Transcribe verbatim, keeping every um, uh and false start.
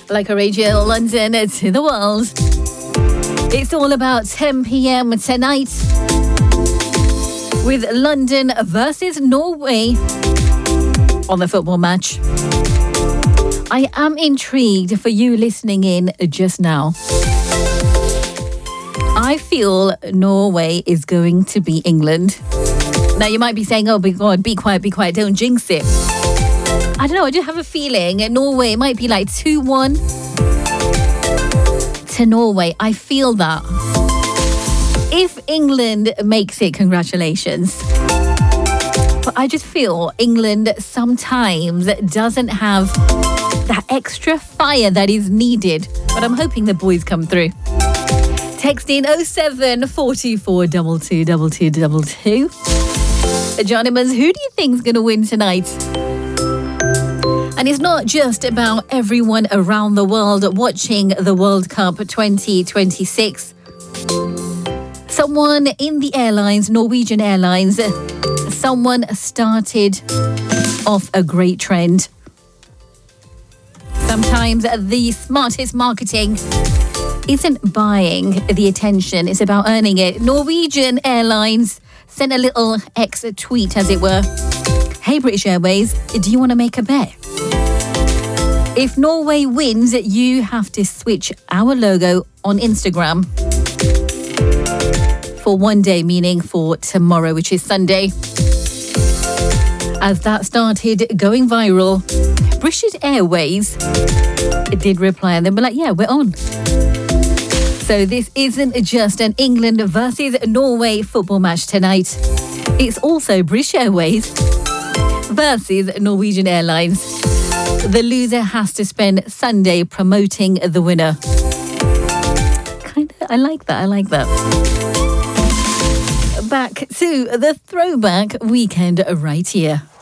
Like a radio London to the world. It's all about ten p.m. tonight with London versus Norway on the football match. I am intrigued for you listening in just now. I feel Norway is going to be England. Now you might be saying, oh, be God, be quiet, be quiet, don't jinx it. I don't know, I do have a feeling Norway might be like two one to Norway. I feel that. If England makes it, congratulations. But I just feel England sometimes doesn't have that extra fire that is needed. But I'm hoping the boys come through. Text in oh seven four two four two two two two two two. Johnny Mans, who do you think is going to win tonight? And it's not just about everyone around the world watching the World Cup twenty twenty-six. Someone in the airlines, Norwegian Airlines, someone started off a great trend. Sometimes the smartest marketing isn't buying the attention, it's about earning it. Norwegian Airlines sent a little ex-tweet, as it were. Hey, British Airways, do you want to make a bet? If Norway wins, you have to switch our logo on Instagram for one day, meaning for tomorrow, which is Sunday. As that started going viral, British Airways did reply and they were like, yeah, we're on. So this isn't just an England versus Norway football match tonight. It's also British Airways versus Norwegian Airlines. The loser has to spend Sunday promoting the winner. Kind of, I like that, I like that. Back to the throwback weekend right here.